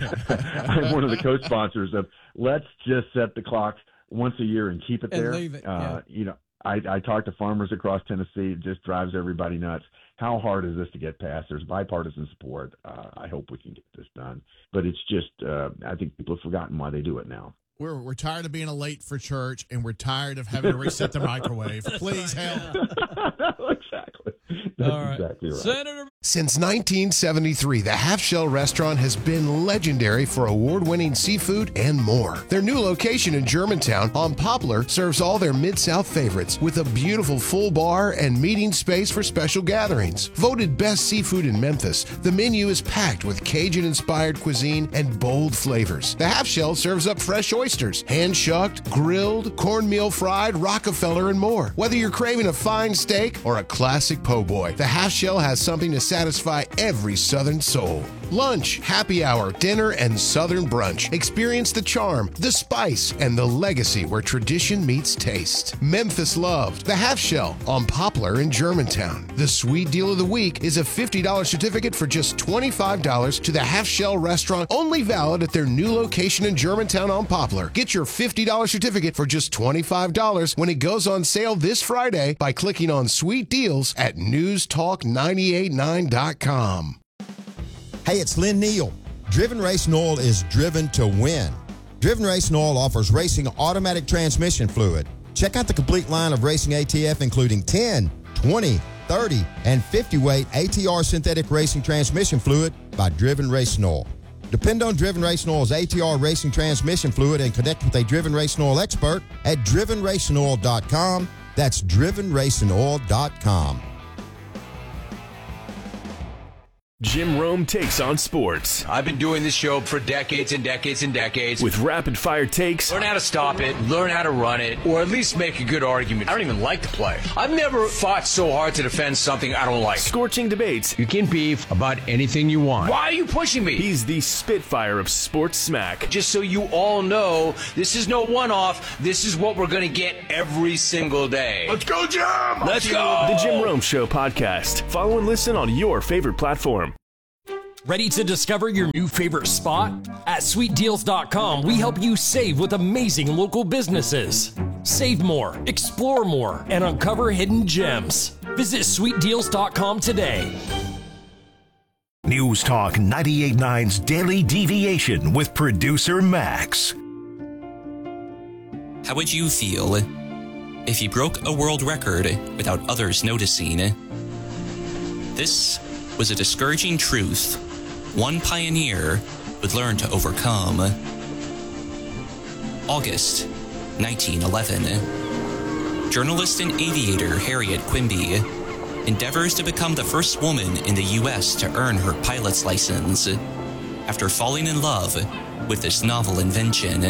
I'm one of the co-sponsors of let's just set the clock once a year and keep it there. Leave it. I talk to farmers across Tennessee. It just drives everybody nuts. How hard is this to get passed? There's bipartisan support. I hope we can get this done. But it's just, I think people have forgotten why they do it now. We're tired of being late for church, and we're tired of having to reset the microwave. Please help. Exactly. That's all right. Exactly right. Senator. Since 1973, the Half Shell Restaurant has been legendary for award-winning seafood and more. Their new location in Germantown on Poplar serves all their Mid-South favorites with a beautiful full bar and meeting space for special gatherings. Voted best seafood in Memphis, the menu is packed with Cajun-inspired cuisine and bold flavors. The Half Shell serves up fresh oysters, hand-shucked, grilled, cornmeal fried, Rockefeller, and more. Whether you're craving a fine steak or a classic po' boy, the Half Shell has something to satisfy every Southern soul. Lunch, happy hour, dinner, and Southern brunch. Experience the charm, the spice, and the legacy where tradition meets taste. Memphis Loved, the Half Shell on Poplar in Germantown. The sweet deal of the week is a $50 certificate for just $25 to the Half Shell restaurant, only valid at their new location in Germantown on Poplar. Get your $50 certificate for just $25 when it goes on sale this Friday by clicking on Sweet Deals at newstalk989.com. Hey, it's Lynn Neal. Driven Racing Oil is driven to win. Driven Racing Oil offers racing automatic transmission fluid. Check out the complete line of racing ATF, including 10, 20, 30, and 50-weight ATR synthetic racing transmission fluid by Driven Racing Oil. Depend on Driven Racing Oil's ATR racing transmission fluid and connect with a Driven Racing Oil expert at drivenracingoil.com. That's drivenracingoil.com. Jim Rome takes on sports. I've been doing this show for decades and decades and decades. With rapid-fire takes. Learn how to stop it, learn how to run it, or at least make a good argument. I don't even like the play. I've never fought so hard to defend something I don't like. Scorching debates. You can beef about anything you want. Why are you pushing me? He's the Spitfire of sports smack. Just so you all know, this is no one-off. This is what we're going to get every single day. Let's go, Jim! Let's go! The Jim Rome Show podcast. Follow and listen on your favorite platform. Ready to discover your new favorite spot? At sweetdeals.com, we help you save with amazing local businesses. Save more, explore more, and uncover hidden gems. Visit sweetdeals.com today. News Talk 98.9's Daily Deviation with producer Max. How would you feel if you broke a world record without others noticing? This was a discouraging truth one pioneer would learn to overcome. August 1911. Journalist and aviator Harriet Quimby endeavors to become the first woman in the U.S. to earn her pilot's license after falling in love with this novel invention.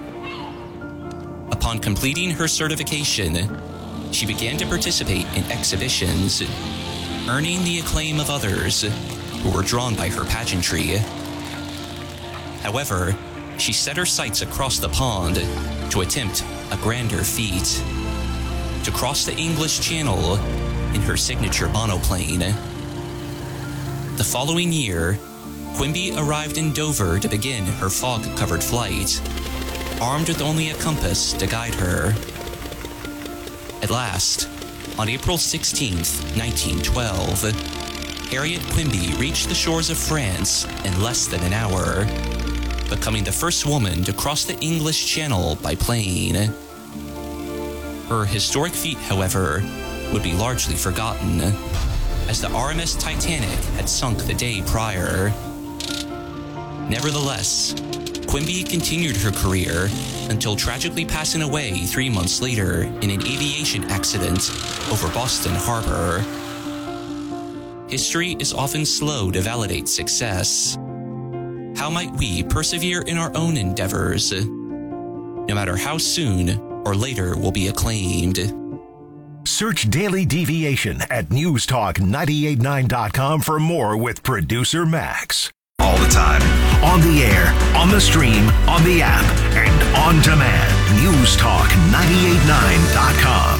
Upon completing her certification, she began to participate in exhibitions, earning the acclaim of others who were drawn by her pageantry. However, she set her sights across the pond to attempt a grander feat: to cross the English Channel in her signature monoplane. The following year, Quimby arrived in Dover to begin her fog-covered flight, armed with only a compass to guide her. At last, on April 16th, 1912, Harriet Quimby reached the shores of France in less than an hour, becoming the first woman to cross the English Channel by plane. Her historic feat, however, would be largely forgotten, as the RMS Titanic had sunk the day prior. Nevertheless, Quimby continued her career until tragically passing away 3 months later in an aviation accident over Boston Harbor. History is often slow to validate success. How might we persevere in our own endeavors, no matter how soon or later we'll be acclaimed? Search Daily Deviation at newstalk989.com for more with producer Max. All the time. On the air, on the stream, on the app, and on demand. newstalk989.com.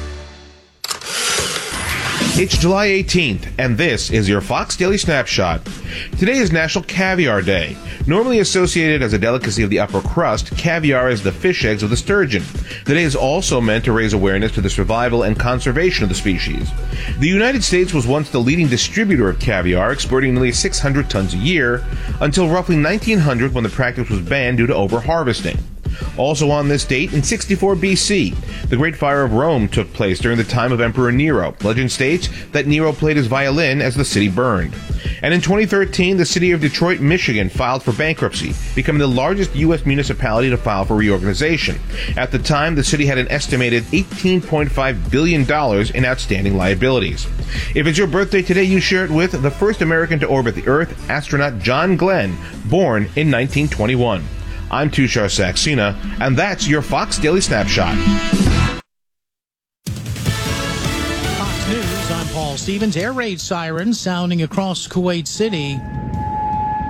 It's July 18th, and this is your Fox Daily Snapshot. Today is National Caviar Day. Normally associated as a delicacy of the upper crust, caviar is the fish eggs of the sturgeon. The day is also meant to raise awareness to the survival and conservation of the species. The United States was once the leading distributor of caviar, exporting nearly 600 tons a year, until roughly 1900 when the practice was banned due to overharvesting. Also on this date, in 64 BC, the Great Fire of Rome took place during the time of Emperor Nero. Legend states that Nero played his violin as the city burned. And in 2013, the city of Detroit, Michigan filed for bankruptcy, becoming the largest U.S. municipality to file for reorganization. At the time, the city had an estimated $18.5 billion in outstanding liabilities. If it's your birthday today, you share it with the first American to orbit the Earth, astronaut John Glenn, born in 1921. I'm Tushar Saxena, and that's your Fox Daily Snapshot. Fox News, I'm Paul Stevens. Air raid sirens sounding across Kuwait City.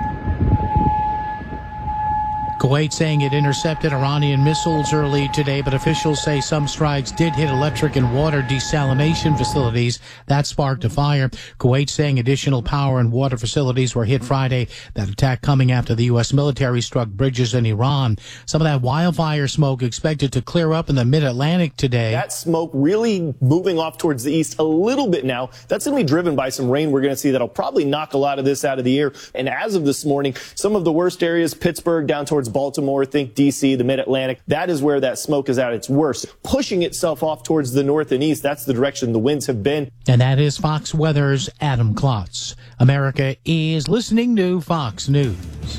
Kuwait saying it intercepted Iranian missiles early today, but officials say some strikes did hit electric and water desalination facilities. That sparked a fire. Kuwait saying additional power and water facilities were hit Friday. That attack coming after the U.S. military struck bridges in Iran. Some of that wildfire smoke expected to clear up in the mid-Atlantic today. That smoke really moving off towards the east a little bit now. That's going to be driven by some rain we're going to see that'll probably knock a lot of this out of the air. And as of this morning, some of the worst areas, Pittsburgh down towards Baltimore, think D.C., the mid-Atlantic, that is where that smoke is at its worst. Pushing itself off towards the north and east, that's the direction the winds have been. And that is Fox Weather's Adam Klotz. America is listening to Fox News.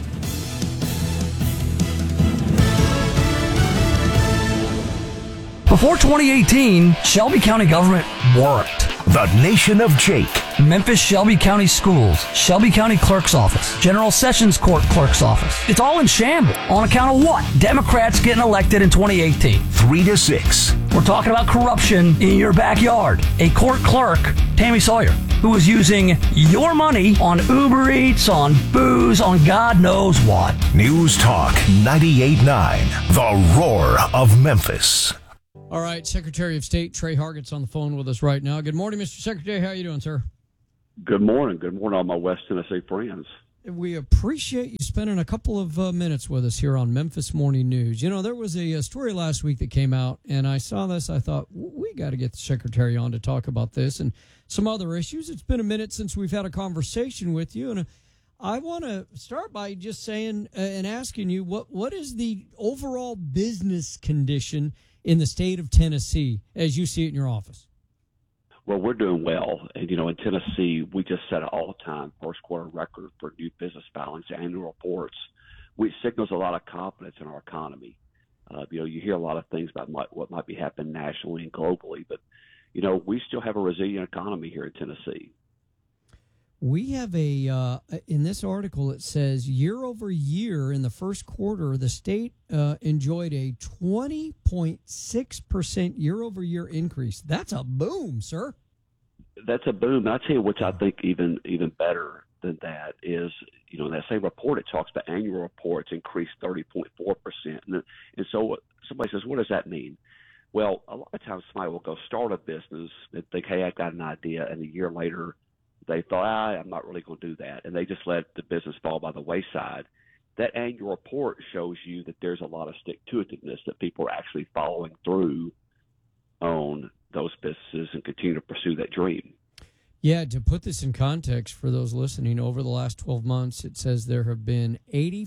Before 2018, Shelby County government worked. The Nation of Jake. Memphis Shelby County Schools, Shelby County Clerk's Office, General Sessions Court Clerk's Office. It's all in shambles. On account of what? Democrats getting elected in 2018. 3 to 6. We're talking about corruption in your backyard. A court clerk, Tammy Sawyer, who was using your money on Uber Eats, on booze, on God knows what. News Talk 98.9. The Roar of Memphis. All right, Secretary of State Trey Hargett's on the phone with us right now. Good morning, Mr. Secretary. How are you doing, sir? Good morning. Good morning, all my West Tennessee friends. We appreciate you spending a couple of minutes with us here on Memphis Morning News. You know, there was a story last week that came out, and I saw this. I thought, we got to get the Secretary on to talk about this and some other issues. It's been a minute since we've had a conversation with you, and I want to start by just saying and asking you, what is the overall business condition in the state of Tennessee as you see it in your office? Well, we're doing well. And, you know, in Tennessee, we just set an all-time first-quarter record for new business filings, annual reports, which signals a lot of confidence in our economy. You know, you hear a lot of things about what might be happening nationally and globally, but, you know, we still have a resilient economy here in Tennessee. We have in this article, it says year over year in the first quarter, the state enjoyed a 20.6% year over year increase. That's a boom, sir. That's a boom. I'll tell you what I think even better than that is, you know, in that same report, it talks about annual reports increased 30.4%. And so somebody says, what does that mean? Well, a lot of times somebody will go start a business and think, hey, I got an idea, and a year later, they thought, I'm not really going to do that, and they just let the business fall by the wayside. That annual report shows you that there's a lot of stick-to-itiveness, that people are actually following through on those businesses and continue to pursue that dream. Yeah, to put this in context for those listening, over the last 12 months, it says there have been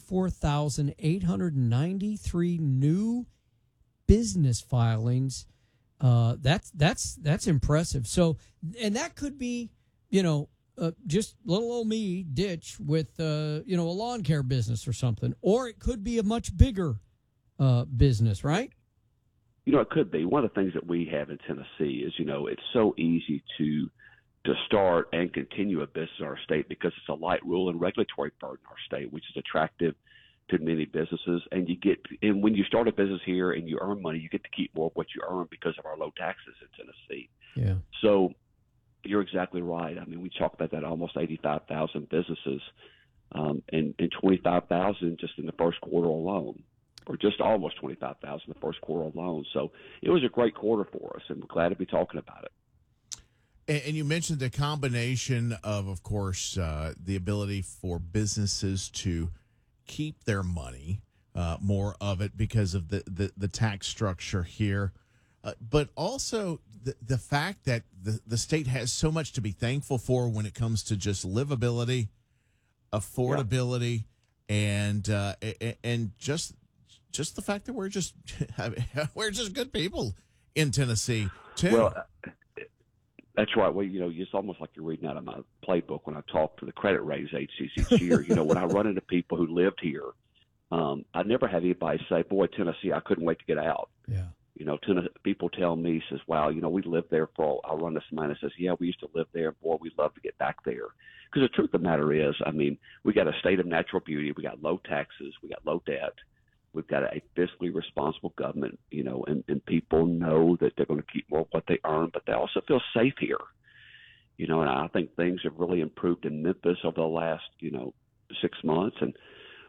84,893 new business filings. That's impressive. So, and that could be, you know, just little old me, Ditch, with, you know, a lawn care business or something. Or it could be a much bigger business, right? You know, it could be. One of the things that we have in Tennessee is, you know, it's so easy to start and continue a business in our state because it's a light rule and regulatory burden in our state, which is attractive to many businesses. And when you start a business here and you earn money, you get to keep more of what you earn because of our low taxes in Tennessee. Yeah. So you're exactly right. I mean, we talk about that almost 85,000 businesses and 25,000 just in the first quarter alone, or just almost 25,000 in the first quarter alone. So it was a great quarter for us, and we're glad to be talking about it. And you mentioned the combination of course, the ability for businesses to keep their money, more of it because of the tax structure here, but also the fact that the state has so much to be thankful for when it comes to just livability, affordability, and just the fact that we're just good people in Tennessee too. Well, that's right. Well, you know, it's almost like you're reading out of my playbook when I talk to the credit ratings agencies each year. You know, when I run into people who lived here, I never have anybody say, boy, Tennessee, I couldn't wait to get out. Yeah. You know, people tell me, says, wow, you know, we lived there I'll run this man and says, yeah, we used to live there. Boy, we'd love to get back there. Because the truth of the matter is, I mean, we got a state of natural beauty. We got low taxes. We got low debt. We've got a fiscally responsible government, you know, and people know that they're going to keep more of what they earn, but they also feel safe here. You know, and I think things have really improved in Memphis over the last, you know, 6 months. And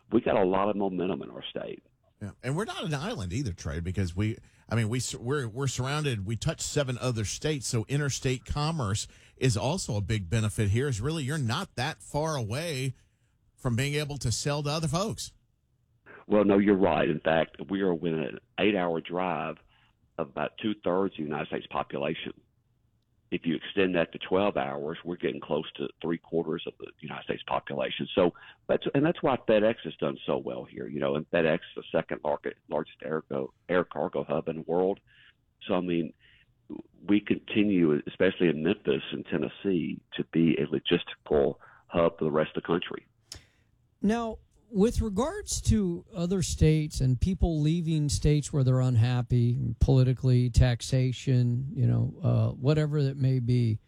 we got a lot of momentum in our state. Yeah. And we're not an island either, Trey, because we're surrounded. We touch 7 other states, so interstate commerce is also a big benefit here. Is really you're not that far away from being able to sell to other folks. Well, no, you're right. In fact, we are within an 8-hour drive of about 2/3 of the United States population. If you extend that to 12 hours, we're getting close to 3/4 of the United States population. So that's why FedEx has done so well here. And FedEx is the second largest air cargo hub in the world. So, I mean, we continue, especially in Memphis and Tennessee, to be a logistical hub for the rest of the country. Now, with regards to other states and people leaving states where they're unhappy politically, taxation, whatever that may be,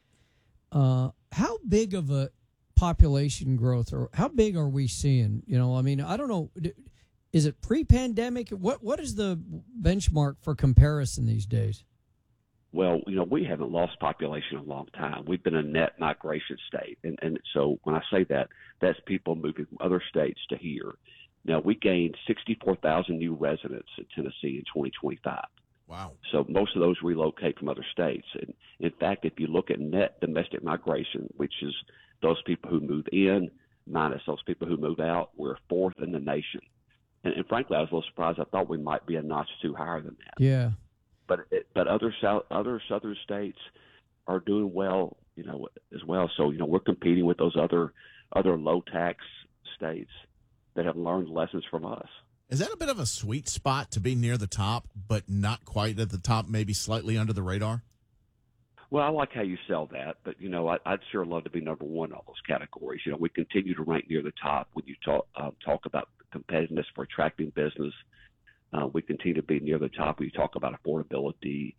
how big of a population growth or how big are we seeing? I don't know. Is it pre-pandemic? What is the benchmark for comparison these days? Well, we haven't lost population in a long time. We've been a net migration state. And so when I say that, that's people moving from other states to here. Now, we gained 64,000 new residents in Tennessee in 2025. Wow. So most of those relocate from other states. And in fact, if you look at net domestic migration, which is those people who move in minus those people who move out, we're 4th in the nation. And frankly, I was a little surprised. I thought we might be a notch too higher than that. Yeah. But other southern states are doing well, as well. So we're competing with those other low tax states that have learned lessons from us. Is that a bit of a sweet spot to be near the top, but not quite at the top, maybe slightly under the radar? Well, I like how you sell that, but I'd sure love to be number one in all those categories. We continue to rank near the top when you talk about competitiveness for attracting business. We continue to be near the top when you talk about affordability.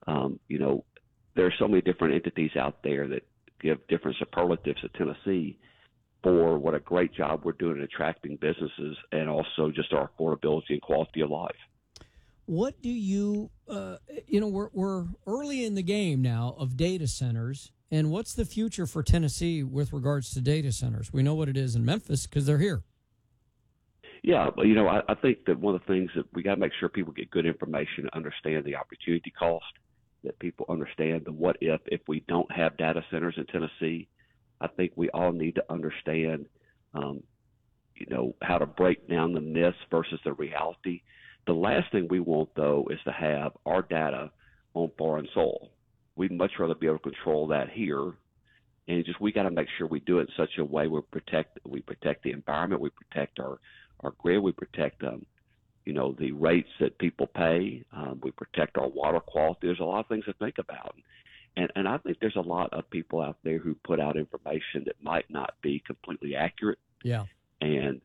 There are so many different entities out there that give different superlatives to Tennessee for what a great job we're doing in attracting businesses and also just our affordability and quality of life. What do you, we're early in the game now of data centers, and what's the future for Tennessee with regards to data centers? We know what it is in Memphis because they're here. Yeah, but I think that one of the things that we got to make sure people get good information and understand the opportunity cost, that people understand the what if we don't have data centers in Tennessee. I think we all need to understand, how to break down the myths versus the reality. The last thing we want, though, is to have our data on foreign soil. We'd much rather be able to control that here. And we got to make sure we do it in such a way we protect the environment, we protect our grid, we protect the rates that people pay, we protect our water quality. There's a lot of things to think about, and I think there's a lot of people out there who put out information that might not be completely accurate. Yeah, and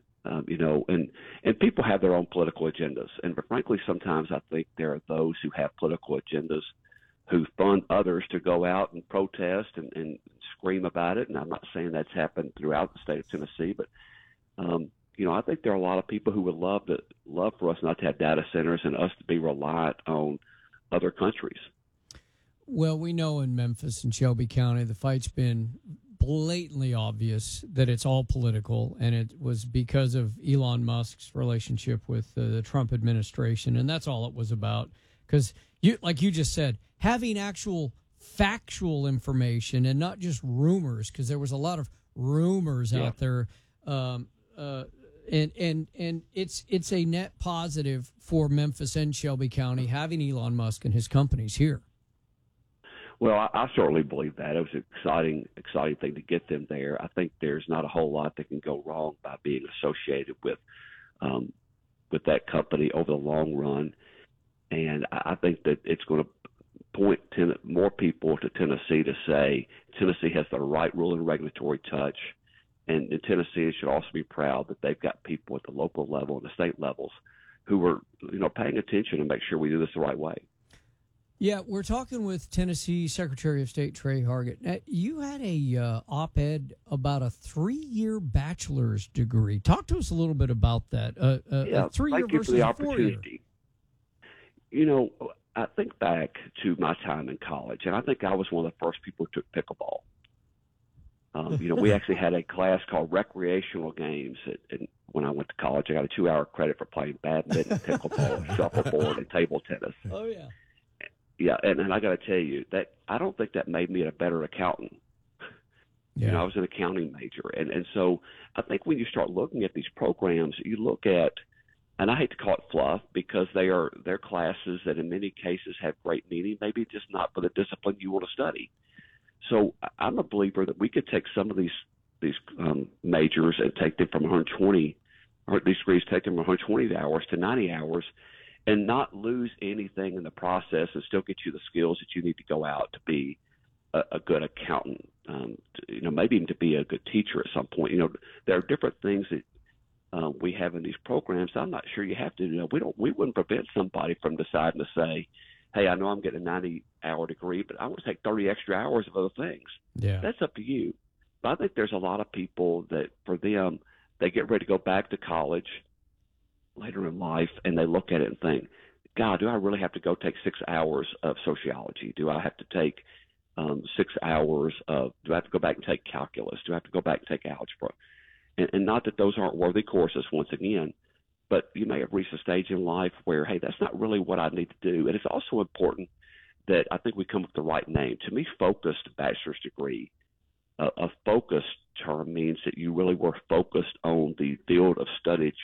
and people have their own political agendas, and frankly, sometimes I think there are those who have political agendas who fund others to go out and protest and scream about it. And I'm not saying that's happened throughout the state of Tennessee, but I think there are a lot of people who would love for us not to have data centers and us to be reliant on other countries. Well, we know in Memphis and Shelby County, the fight's been blatantly obvious that it's all political, and it was because of Elon Musk's relationship with the Trump administration, and that's all it was about. Because, like you just said, having actual factual information and not just rumors, because there was a lot of rumors out there. And it's a net positive for Memphis and Shelby County having Elon Musk and his companies here. Well, I certainly believe that. It was an exciting thing to get them there. I think there's not a whole lot that can go wrong by being associated with that company over the long run. And I think that it's going to point more people to Tennessee to say Tennessee has the right rule and regulatory touch. And in Tennessee, should also be proud that they've got people at the local level and the state levels who are, paying attention and make sure we do this the right way. Yeah, we're talking with Tennessee Secretary of State Tre Hargett. You had a op-ed about a 3-year bachelor's degree. Talk to us a little bit about that. A 3-year versus a 4-year. I think back to my time in college, and I think I was one of the first people who took pickleball. We actually had a class called recreational games when I went to college. I got a 2-hour credit for playing badminton, pickleball, shuffleboard, and table tennis. Oh, yeah. Yeah, and I got to tell you that I don't think that made me a better accountant. Yeah. You know, I was an accounting major. And so I think when you start looking at these programs, you look at, and I hate to call it fluff because they're classes that in many cases have great meaning, maybe just not for the discipline you want to study. So I'm a believer that we could take some of these majors and take them from 120, or these degrees, take them from 120 hours to 90 hours and not lose anything in the process and still get you the skills that you need to go out to be a good accountant, you know, maybe even to be a good teacher at some point. You know, there are different things that we have in these programs. I'm not sure you have to. You know, we wouldn't prevent somebody from deciding to say, "Hey, I know I'm getting a 90-hour degree, but I want to take 30 extra hours of other things." Yeah, that's up to you. But I think there's a lot of people that, for them, they get ready to go back to college later in life, and they look at it and think, "God, do I really have to go take 6 hours of sociology? Do I have to take 6 hours of, do I have to go back and take calculus? Do I have to go back and take algebra?" And not that those aren't worthy courses, once again, but you may have reached a stage in life where, hey, that's not really what I need to do. And it's also important that I think we come up with the right name. To me, focused bachelor's degree, a focused term means that you really were focused on the field of study